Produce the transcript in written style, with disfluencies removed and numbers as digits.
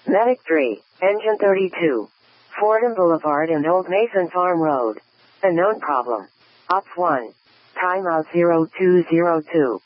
Medic 3, Engine 32. Fordham Boulevard and Old Mason Farm Road. A known problem. Ops 1. Timeout 0202.